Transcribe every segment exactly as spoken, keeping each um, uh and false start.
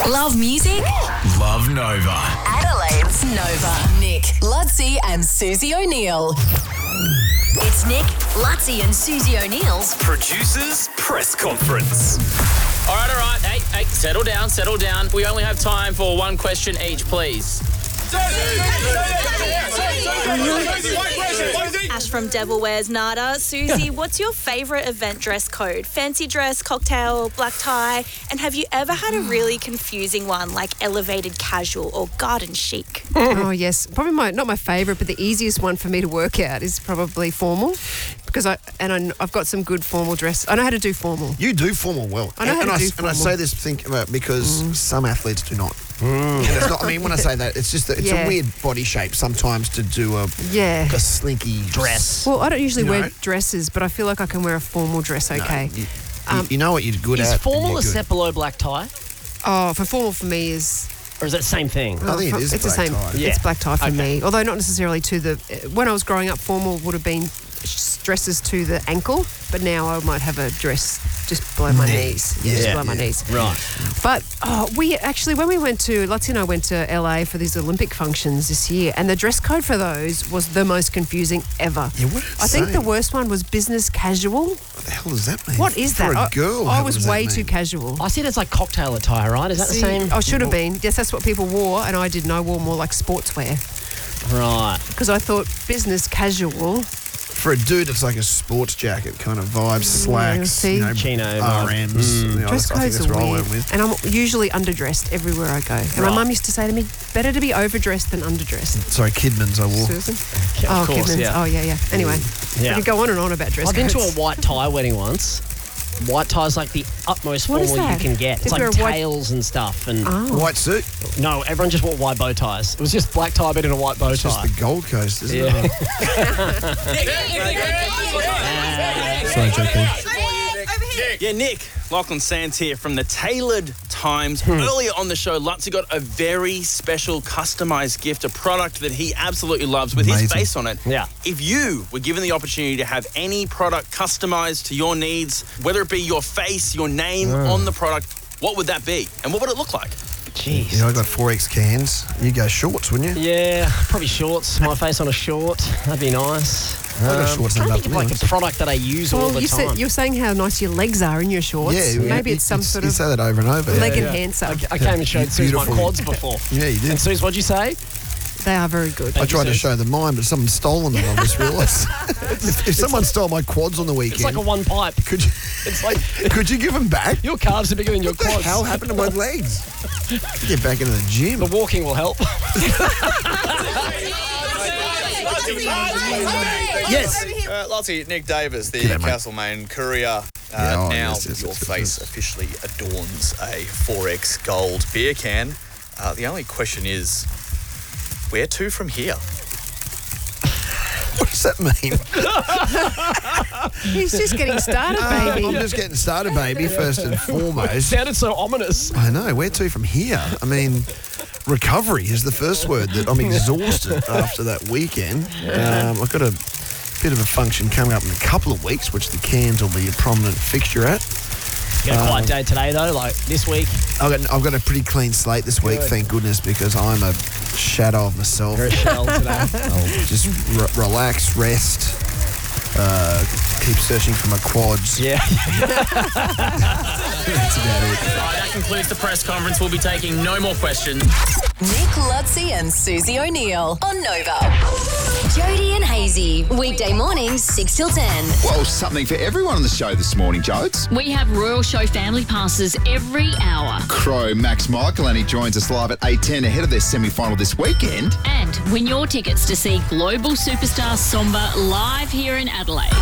Love music? Love Nova. Adelaide's Nova. Nick, Lutzi and Susie O'Neill. It's Nick, Lutzi and Susie O'Neill's Producers Press Conference. All right, all right. Hey, hey, settle down, settle down. We only have time for one question each, please. Ash from Devil Wears Nada. Susie, what's your favourite event dress code? Fancy dress, cocktail, black tie? And have you ever had a really confusing one like elevated casual or garden chic? Oh, yes. Probably my not my favourite, but the easiest one for me to work out is probably formal. Because I and I, I've got some good formal dress. I know how to do formal. You do formal well. I know and, how and to I, do And I formal. say this think about because mm. some athletes do not. Mm. And it's not. I mean, when I say that, it's just that it's Yeah. a weird body shape sometimes to do a Yeah. a slinky dress. Well, I don't usually You wear know? dresses, but I feel like I can wear a formal dress okay. No, you, Um, you, you know what you're good Is at. and formal you're a good. set below black tie? Oh, for formal for me is... Or is that the same thing? I think it is it's black the same. tie. Yeah. It's black tie for Okay. me. Although not necessarily to the... When I was growing up, formal would have been dresses to the ankle, but now I might have a dress just below my Knee. knees. Yeah, just Yeah, below my yeah. knees. Right. But oh, we actually, when we went to, Lutzi and I went to L A for these Olympic functions this year, and the dress code for those was the most confusing ever. Yeah, what did it I think say? the worst one was business casual. What the hell does that mean? What is For that? a girl, I, I what was does that way mean? too casual. I see it's like cocktail attire, right? Is that See, the same? I should have been. Yes, that's what people wore, and I didn't. I wore more like sportswear Right. because I thought business casual. For a dude, it's like a sports jacket kind of vibe, slacks, see? you know, Chino R vibe. Ms. You know, Dress that's- I think codes that's are what I weird, went with. and I'm usually underdressed everywhere I go. And my Right. mum used to say to me, "Better to be overdressed than underdressed." Sorry, Kidman's I wore. Susan. Yeah, oh, of course, Kidman's. yeah. Oh, yeah, yeah. Anyway, Yeah. I could go on and on about dress I've been codes. to a white tie wedding once. White tie's like the utmost What is formal you that? can get. It's Is like there a white- tails and stuff. And Oh. White suit. no, everyone just wore white bow ties. It was just black tie but in a white bow It's just tie. the Gold Coast, isn't Yeah. it? Sorry, J P. Yeah, Nick. Lachlan Sands here from the Tailored Times. Hmm. Earlier on the show, Lutzi got a very special customised gift, a product that he absolutely loves with his Amazing. face on it. Yeah. If you were given the opportunity to have any product customised to your needs, whether it be your face, your name on the product, what would that be? And what would it look like? Jeez. You know, I got four X cans. You go shorts, wouldn't you? Yeah, probably shorts. My face on a short. That'd be nice. I got Um, shorts trying to enough think of for like me. a product that I use all Well, the you time. said, you're saying how nice your legs are in your shorts. Yeah, Maybe you, it's some you, sort you of say that over and over. leg yeah. enhancer. I, I came and showed Suze my Beautiful. quads before. Yeah, you did. And Suze, what'd you say? They are very good. I Thank you, tried to Suze. show them mine, but someone's stolen them. I just realised. if if someone stole my quads on the It's weekend, like a one pipe. could you It's like could you give them back? your calves are bigger than your What the quads. hell happened to my legs? Get back into the gym. The walking will help. Yes. Uh, Lottie, Nick Davis, the G'day, mate. Castlemaine courier. Uh, Yeah, oh, now yes, yes, your yes, yes, face yes. officially adorns a four X gold beer can. Uh, the only question is, where to from here? What does that mean? He's just getting started, I'm baby. just getting started, baby, first and foremost. Sounded so ominous. I know, where to from here? I mean, recovery is the first word that I'm exhausted after that weekend. Um, I've got a bit of a function coming up in a couple of weeks, which the cans will be a prominent fixture at. You got a quiet day today though, like this week. I've got, I've got a pretty clean slate this week, Good. thank goodness, because I'm a shadow of myself. Very shell today. I'll just re- relax, rest, uh, keep searching for my quads. Yeah. That's about it. Right, that concludes the press conference. We'll be taking no more questions. Nick, Lutzi and Susie O'Neill on Nova. Jody and Hazy, weekday mornings six till ten. Well, something for everyone on the show this morning, Jodes. We have Royal Show family passes every hour. Crow Max Michael, and he joins us live at eight ten ahead of their semi-final this weekend. And win your tickets to see global superstar Somba live here in Adelaide.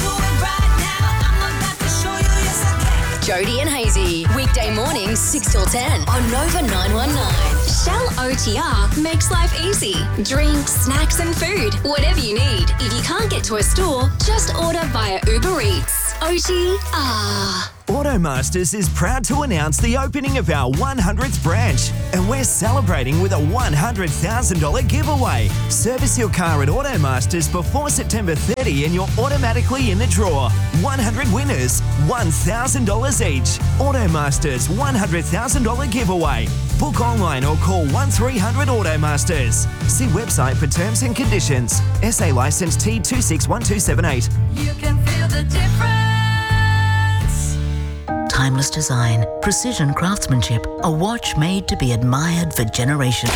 Jody and Hazy, weekday mornings six till ten on Nova nine one nine. Shell O T R makes life easy. Drinks, snacks and food, whatever you need. If you can't get to a store, just order via Uber Eats. O T R. Automasters is proud to announce the opening of our one hundredth branch, and we're celebrating with a one hundred thousand dollars giveaway. Service your car at Automasters before September thirtieth and you're automatically in the draw. one hundred winners, one thousand dollars each. Automasters one hundred thousand dollars giveaway. Book online or call one three hundred Automasters. See website for terms and conditions. S A licence T two six one two seven eight. You can feel the difference. Timeless design, precision craftsmanship, a watch made to be admired for generations.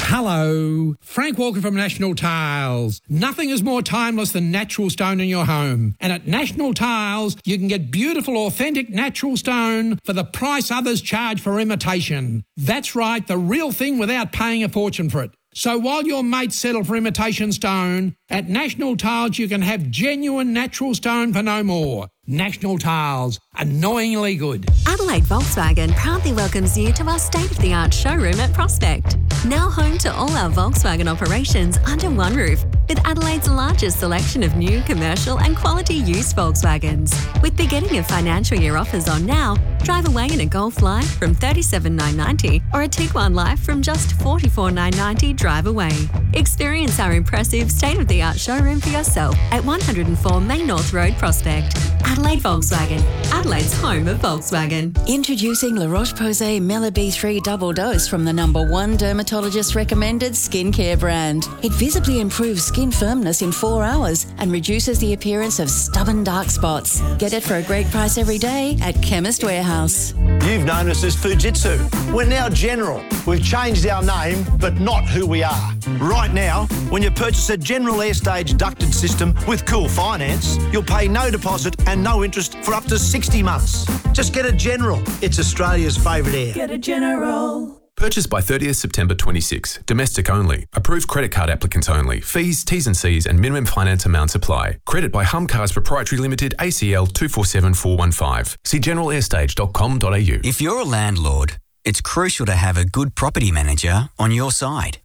Hello, Frank Walker from National Tiles. Nothing is more timeless than natural stone in your home. And at National Tiles, you can get beautiful, authentic natural stone for the price others charge for imitation. That's right, the real thing without paying a fortune for it. So while your mates settle for imitation stone, at National Tiles you can have genuine natural stone for no more. National Tiles, annoyingly good. Adelaide Volkswagen proudly welcomes you to our state-of-the-art showroom at Prospect. Now home to all our Volkswagen operations under one roof, with Adelaide's largest selection of new, commercial and quality used Volkswagens. With beginning of financial year offers on now, drive away in a Golf Life from thirty-seven thousand nine hundred ninety or a Tiguan Life from just forty-four thousand nine hundred ninety drive away. Experience our impressive state-of-the-art showroom for yourself at one oh four Main North Road, Prospect. Adelaide Volkswagen, Adelaide's home of Volkswagen. Introducing La Roche-Posay Mela B three Double Dose from the number one dermatologist recommended skincare brand. It visibly improves skin firmness in four hours and reduces the appearance of stubborn dark spots. Get it for a great price every day at Chemist Warehouse. You've known us as Fujitsu. We're now General. We've changed our name, but not who we are. Right now, when you purchase a General Airstage ducted system with Cool Finance, you'll pay no deposit and no interest for up to sixty months. Just get a General. It's Australia's favourite air. Get a General. Purchased by thirtieth September twenty-six. Domestic only. Approved credit card applicants only. Fees, T's and C's and minimum finance amounts apply. Credit by Hum Cars Proprietary Limited, A C L two four seven four one five. See general airstage dot com dot a u. If you're a landlord, it's crucial to have a good property manager on your side.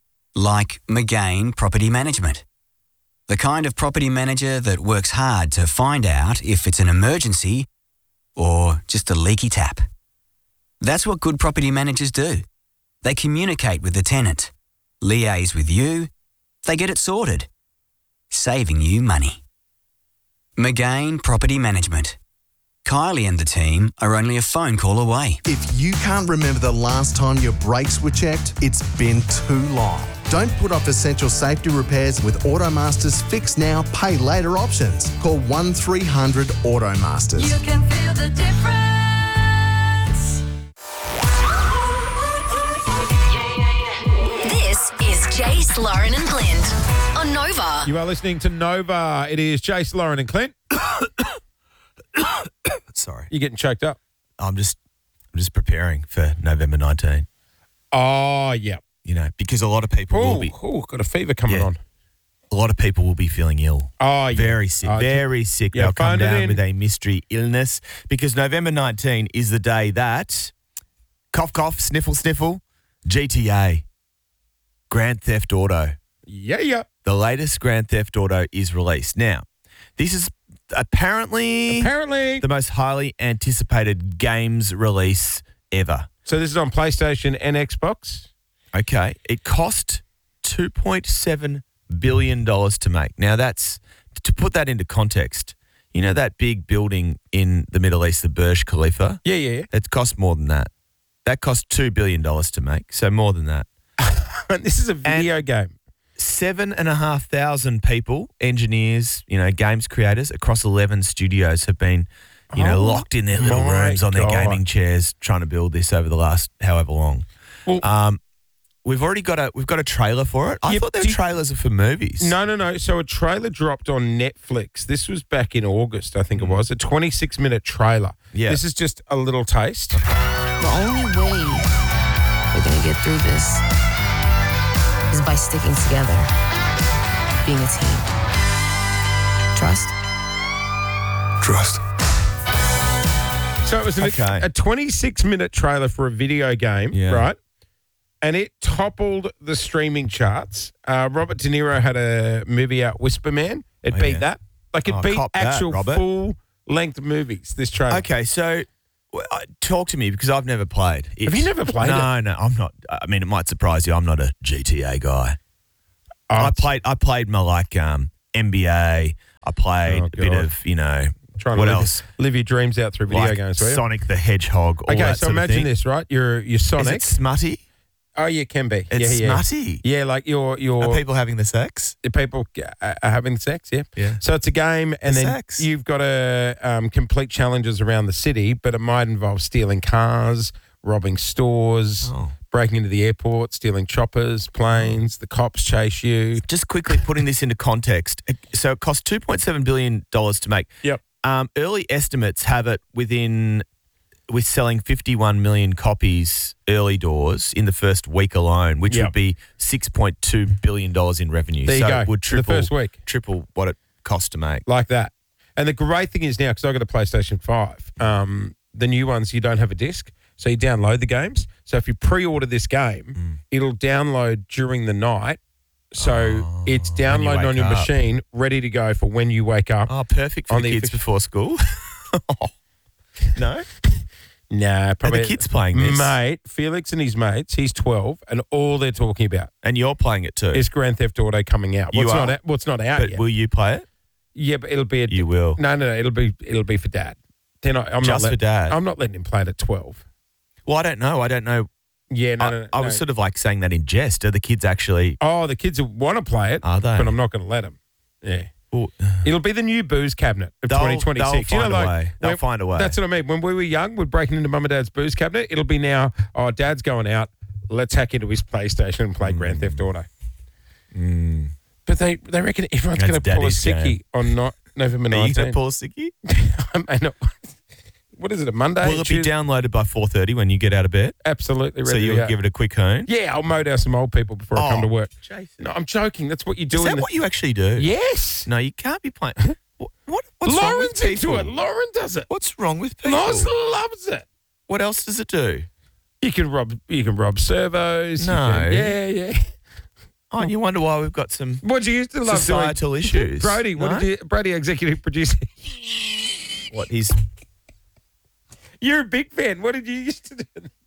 Like McGain Property Management. The kind of property manager that works hard to find out if it's an emergency or just a leaky tap. That's what good property managers do. They communicate with the tenant, liaise with you, they get it sorted, saving you money. McGain Property Management. Kylie and the team are only a phone call away. If you can't remember the last time your brakes were checked, it's been too long. Don't put off essential safety repairs with Automasters Fix Now, Pay Later options. Call one three hundred Automasters. You can feel the difference. This is Jace, Lauren and Clint on Nova. You are listening to Nova. It is Jace, Lauren and Clint. Sorry. You're getting choked up. I'm just I'm just preparing for November nineteenth. Oh, yeah. You know, because a lot of people Ooh, will be... ooh, got a fever coming Yeah. on. A lot of people will be feeling ill. Oh, yeah. Very sick. Oh, very sick. yeah, They'll come phone it down in. with a mystery illness because November nineteenth is the day that cough, cough, sniffle, sniffle, G T A, Grand Theft Auto. Yeah, yeah. The latest Grand Theft Auto is released. Now, this is apparently, apparently the most highly anticipated games release ever. So this is on PlayStation and Xbox? Okay. It cost two point seven billion dollars to make. Now, that's, to put that into context, you know that big building in the Middle East, the Burj Khalifa? Yeah, yeah, yeah. It cost more than that. That cost two billion dollars to make, so more than that. And this is a video And game. Seven and a half thousand people, engineers, you know, games creators across eleven studios have been, you know, Oh, locked in their little my rooms on their God. gaming chairs trying to build this over the last however long. Well- um, we've already got a we've got a trailer for it. I Yeah, thought their do you- trailers are for movies. No, no, no. So a trailer dropped on Netflix. This was back in August, I think it was. A twenty-six minute trailer. Yeah. This is just a little taste. The only way we're going to get through this is by sticking together, being a team. Trust? Trust. So it was an, Okay. a twenty-six minute trailer for a video game, Yeah. right? And it toppled the streaming charts. Uh, Robert De Niro had a movie out, Whisper Man. It Oh, beat yeah. that. Like it Oh, beat cop that, actual Robert. full length movies, this trailer. Okay, so well, uh, talk to me because I've never played it. Have you never played no, it? No, I'm not. I mean, it might surprise you. I'm not a G T A guy. Oh, I played. I played my like um, N B A. I played Oh, a bit God. of you know Trying What to live, else? live your dreams out through video Like games, were you? Sonic the Hedgehog. All Okay, that so sort of imagine thing. this, right? You're you're Sonic. Is it smutty? Oh, yeah, it can be. It's yeah, yeah. smutty. Yeah, like you're you're Are people having the sex? the people are having sex. Yeah, Yeah. So it's a game, and The then sex. you've got to um, complete challenges around the city, but it might involve stealing cars, robbing stores, Oh. breaking into the airport, stealing choppers, planes. The cops chase you. Just quickly putting this into context. it- So it cost two point seven billion dollars to make. Yep. Um, early estimates have it within, with selling fifty-one million copies early doors in the first week alone, which Yep. would be six point two billion dollars in revenue. There you so go. it would For the triple, first week. triple what it cost to make. Like that. And the great thing is now, because I got a PlayStation five, um, the new ones, you don't have a disc. So you download the games. So if you pre-order this game, Mm. it'll download during the night. So Oh, it's downloaded on wake your up. machine, ready to go for when you wake up. Oh, perfect for On the the kids official- before school. No? Nah, probably. Are the kids playing this? Mate, Felix and his mates, he's twelve, and all they're talking about And you're playing it too. is Grand Theft Auto coming out. You What's are? not out, what's not out But yet. will you play it? Yeah, but it'll be a, You will. No, no, no, it'll be it'll be for dad. They're not I'm Just not for dad? I'm not letting him play it at twelve. Well, I don't know. I don't know. Yeah, no, I, no, no. I was sort of like saying that in jest. Are the kids actually? Oh, the kids want to play it, Are they? but I'm not going to let them. Yeah. Well, It'll be the new booze cabinet of They'll- twenty twenty-six. they'll You know, find a like, way. They'll when- find a way. That's what I mean. When we were young, we're breaking into mum and dad's booze cabinet. It'll be now, oh, dad's going out. Let's hack into his PlayStation and play Grand Theft Auto. Mm. But they, they reckon everyone's That's going to pull a daddy's sickie game. on not November Are you nineteenth. going to pull a sickie? I may not. What is it, a Monday? Will it be Tuesday? downloaded by four thirty when you get out of bed? Absolutely ready So to you'll go. give it a quick hoon? Yeah, I'll mow down some old people before I come Oh, to work. Jason. No, I'm joking. That's what you do. Is in that the- what you actually do? Yes. No, you can't be playing. What? what what's wrong with Lauren's into people? it. Lauren does it. What's wrong with people? Loz loves it. What else does it do? You can rob. You can rob servos. you No. can- yeah, yeah. Oh, and you wonder why we've got some What do you used to love? societal doing? issues. Brody, what No? did you? Brody, executive producer. What he's You're a big fan. What did you used to do?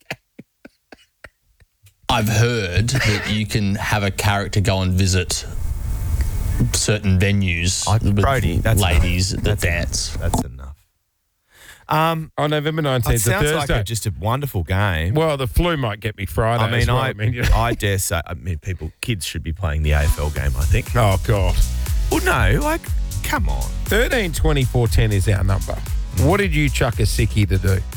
I've heard that you can have a character go and visit certain venues I- with Brody, that's ladies enough. that That's dance. That's enough. Um, On November it nineteenth, sounds Thursday. like a, just a wonderful game. Well, the flu might get me Friday. I mean, as well. I, mean, you know. I dare say, I mean, people, kids should be playing the A F L game. I think. Oh God. Well, no, like, come on. Thirteen twenty four ten is our number. What did you chuck a sickie to do?